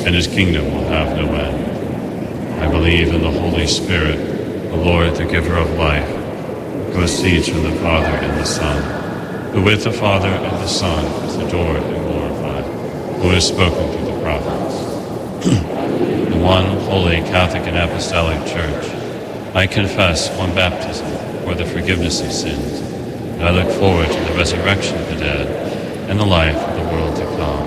and his kingdom will have no end. I believe in the Holy Spirit, the Lord, the giver of life, who proceeds from the Father and the Son, who with the Father and the Son is adored and glorified, who has spoken through the prophets. The one holy Catholic and Apostolic Church, I confess one baptism for the forgiveness of sins, and I look forward to the resurrection of the dead and the life of the world to come.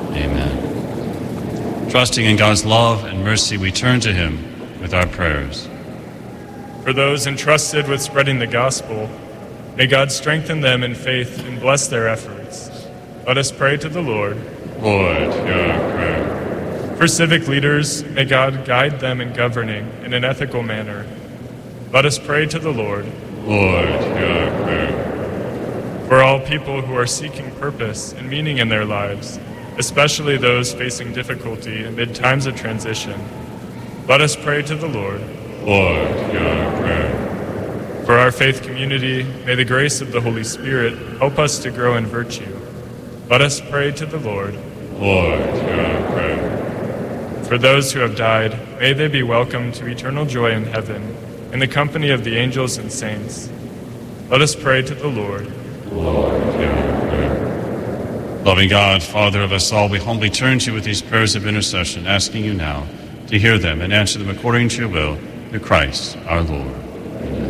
Amen. Trusting in God's love and mercy, we turn to him with our prayers. For those entrusted with spreading the gospel, may God strengthen them in faith and bless their efforts. Let us pray to the Lord. Lord, hear our prayer. For civic leaders, may God guide them in governing in an ethical manner. Let us pray to the Lord. Lord, hear our prayer. For all people who are seeking purpose and meaning in their lives, especially those facing difficulty amid times of transition, let us pray to the Lord. Lord, hear our prayer. For our faith community, may the grace of the Holy Spirit help us to grow in virtue. Let us pray to the Lord. Lord, hear our prayer. For those who have died, may they be welcomed to eternal joy in heaven, in the company of the angels and saints. Let us pray to the Lord. Lord, hear our prayer. Loving God, Father of us all, we humbly turn to you with these prayers of intercession, asking you now to hear them and answer them according to your will, through Christ our Lord.